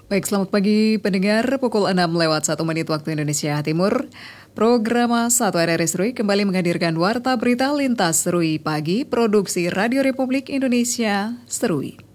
Baik, selamat pagi pendengar. Pukul 6 lewat 1 menit waktu Indonesia Timur. Program 1 RRI Serui kembali menghadirkan Warta Berita Lintas Serui Pagi, Produksi Radio Republik Indonesia Serui.